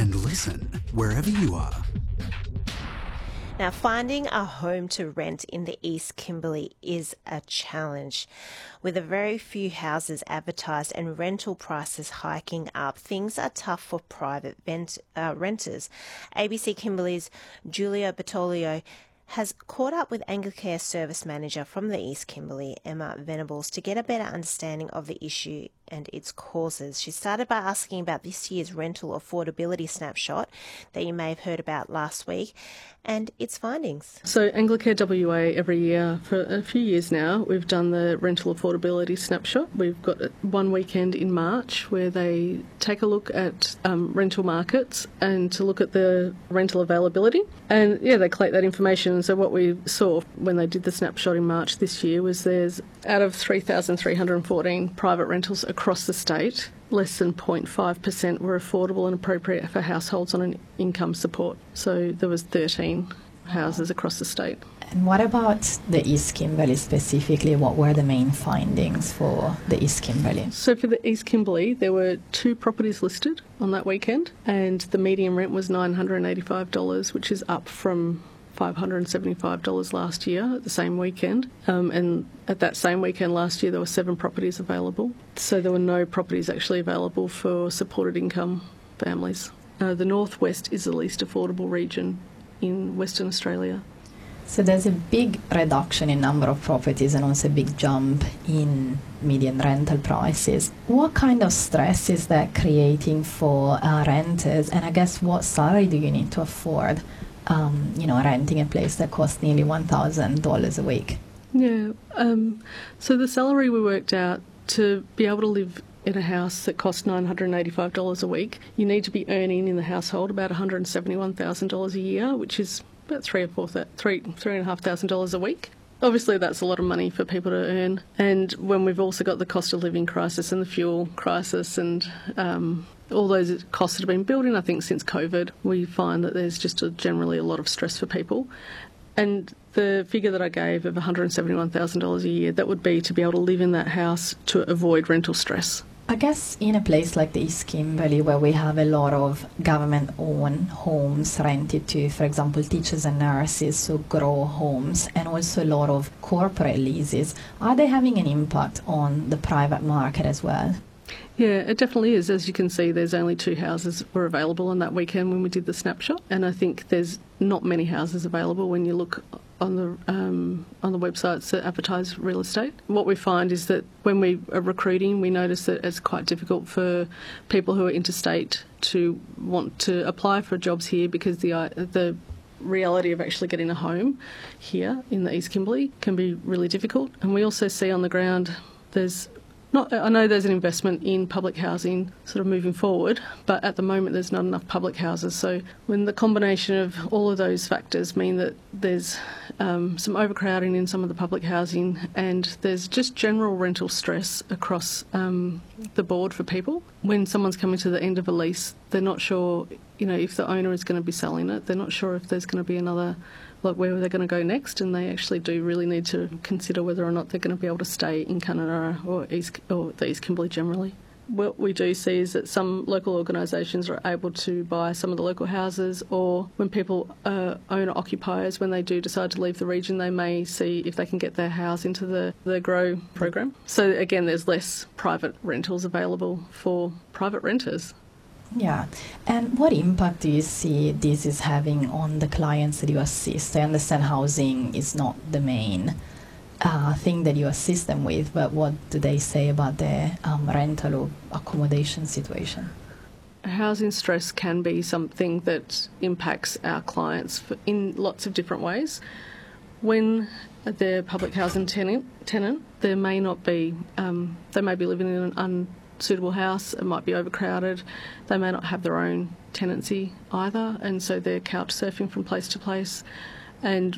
and listen wherever you are. Now, finding a home to rent in the East Kimberley is a challenge. With a very few houses advertised and rental prices hiking up, things are tough for private renters. ABC Kimberley's Julia Bertoglio has caught up with Anglicare Service Manager from the East Kimberley, Emma Venables, to get a better understanding of the issue and its causes. She started by asking about this year's rental affordability snapshot that you may have heard about last week and its findings. So Anglicare WA every year for a few years now, we've done the rental affordability snapshot. We've got one weekend in March where they take a look at rental markets and to look at the rental availability. And they collect that information. So what we saw when they did the snapshot in March this year was there's out of 3,314 private rentals across the state, less than 0.5% were affordable and appropriate for households on an income support. So there was 13 houses across the state. And what about the East Kimberley specifically? What were the main findings for the East Kimberley? So for the East Kimberley, there were 2 properties listed on that weekend, and the median rent was $985, which is up from $575 last year at the same weekend. And at that same weekend last year, there were 7 properties available. So there were no properties actually available for supported income families. The Northwest is the least affordable region in Western Australia. So there's a big reduction in number of properties and also a big jump in median rental prices. What kind of stress is that creating for renters? And I guess what salary do you need to afford renting a place that costs nearly $1,000 a week? So the salary we worked out to be able to live in a house that costs $985 a week, you need to be earning in the household about $171,000 a year, which is about $3,500 a week. Obviously, that's a lot of money for people to earn. And when we've also got the cost of living crisis and the fuel crisis and all those costs that have been building, I think, since COVID, we find that there's just generally a lot of stress for people. And the figure that I gave of $171,000 a year, that would be to be able to live in that house to avoid rental stress. I guess in a place like the East Kimberley, where we have a lot of government-owned homes rented to, for example, teachers and nurses, so grow homes, and also a lot of corporate leases, are they having an impact on the private market as well? Yeah, it definitely is. As you can see, there's only 2 houses were available on that weekend when we did the snapshot, and I think there's not many houses available when you look on the websites that advertise real estate. What we find is that when we are recruiting, we notice that it's quite difficult for people who are interstate to want to apply for jobs here because the reality of actually getting a home here in the East Kimberley can be really difficult. And we also see on the ground I know there's an investment in public housing sort of moving forward, but at the moment there's not enough public houses. So when the combination of all of those factors mean that there's some overcrowding in some of the public housing and there's just general rental stress across the board for people. When someone's coming to the end of a lease, they're not sure, if the owner is going to be selling it. They're not sure if there's going to be another, where they're going to go next, and they actually do really need to consider whether or not they're going to be able to stay in Kununurra or the East Kimberley generally. What we do see is that some local organisations are able to buy some of the local houses, or when people are owner-occupiers, when they do decide to leave the region, they may see if they can get their house into the GROW program. So again, there's less private rentals available for private renters. Yeah. And what impact do you see this is having on the clients that you assist? I understand housing is not the main thing that you assist them with, but what do they say about their rental or accommodation situation? Housing stress can be something that impacts our clients in lots of different ways. When they're public housing tenant, there may not be, they may be living in an unsuitable house, it might be overcrowded, they may not have their own tenancy either, and so they're couch surfing from place to place. And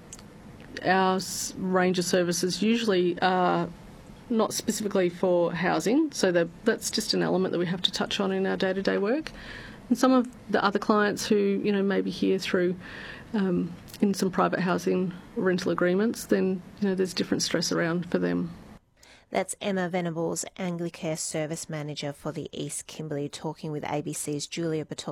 our range of services usually are not specifically for housing, so that's just an element that we have to touch on in our day-to-day work. And some of the other clients who, may be here through in some private housing rental agreements, then, there's different stress around for them. That's Emma Venables, Anglicare Service Manager for the East Kimberley, talking with ABC's Julia Bertoglio.